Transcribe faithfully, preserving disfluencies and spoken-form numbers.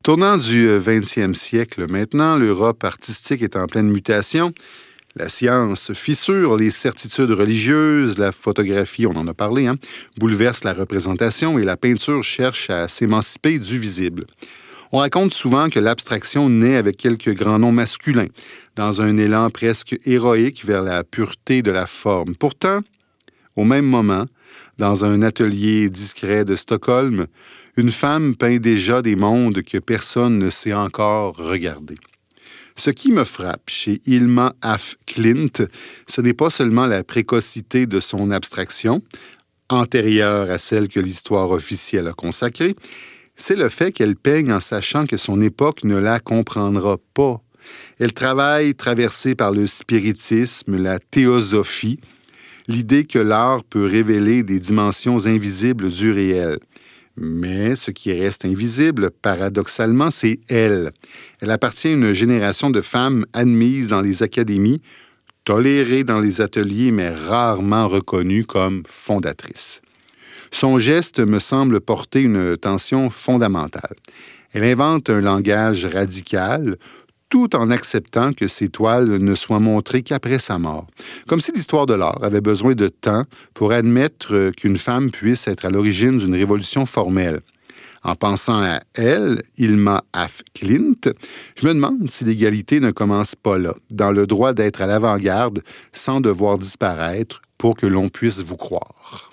Tournant du vingtième siècle maintenant, l'Europe artistique est en pleine mutation. La science fissure les certitudes religieuses, la photographie, on en a parlé, hein, bouleverse la représentation et la peinture cherche à s'émanciper du visible. On raconte souvent que l'abstraction naît avec quelques grands noms masculins, dans un élan presque héroïque vers la pureté de la forme. Pourtant, au même moment, dans un atelier discret de Stockholm, une femme peint déjà des mondes que personne ne sait encore regarder. Ce qui me frappe chez Hilma af Klint, ce n'est pas seulement la précocité de son abstraction, antérieure à celle que l'histoire officielle a consacrée, c'est le fait qu'elle peigne en sachant que son époque ne la comprendra pas. Elle travaille traversée par le spiritisme, la théosophie, l'idée que l'art peut révéler des dimensions invisibles du réel. Mais ce qui reste invisible, paradoxalement, c'est elle. Elle appartient à une génération de femmes admises dans les académies, tolérées dans les ateliers, mais rarement reconnues comme fondatrices. Son geste me semble porter une tension fondamentale. Elle invente un langage radical, tout en acceptant que ses toiles ne soient montrées qu'après sa mort. Comme si l'histoire de l'art avait besoin de temps pour admettre qu'une femme puisse être à l'origine d'une révolution formelle. En pensant à elle, Hilma af Klint, je me demande si l'égalité ne commence pas là, dans le droit d'être à l'avant-garde sans devoir disparaître pour que l'on puisse vous croire.